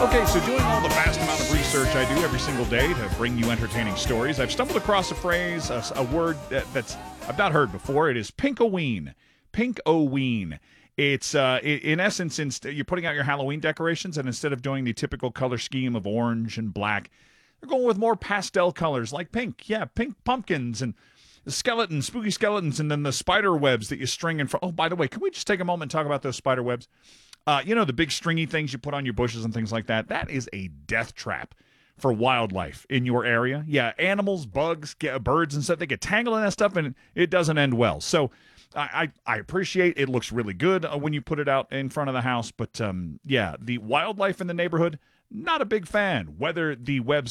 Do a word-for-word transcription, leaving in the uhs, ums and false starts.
Okay, so doing all the vast amount of research I do every single day to bring you entertaining stories, I've stumbled across a phrase, a, a word that, that's I've not heard before. It is Pinkoween. Pinkoween. It's uh, i- in essence, inst- you're putting out your Halloween decorations, and instead of doing the typical color scheme of orange and black, they're going with more pastel colors like pink. Yeah, pink pumpkins and the skeletons, spooky skeletons, and then the spider webs that you string in front. Oh, by the way, can we just take a moment and talk about those spider webs? Uh, you know, the big stringy things you put on your bushes and things like that? That is a death trap for wildlife in your area. Yeah, animals, bugs, get, birds and stuff, they get tangled in that stuff and it doesn't end well. So I, I, I appreciate it. Looks really good uh, when you put it out in front of the house. But um, yeah, the wildlife in the neighborhood, not a big fan. Whether the webs